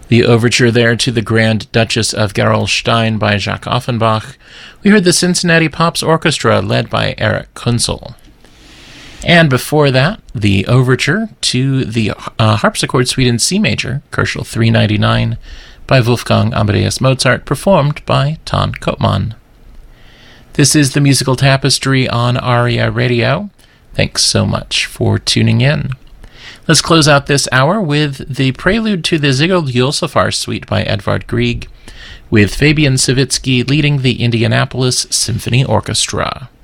The overture there to the Grand Duchess of Gerolstein by Jacques Offenbach. We heard the Cincinnati Pops Orchestra led by Eric Kunzel. And before that, the overture to the harpsichord suite in C major, Kochel 399, by Wolfgang Amadeus Mozart, performed by Ton Koopman. This is the Musical Tapestry on ARIA Radio. Thanks so much for tuning in. Let's close out this hour with the prelude to the Zigald-Josefar suite by Edvard Grieg, with Fabian Savitsky leading the Indianapolis Symphony Orchestra.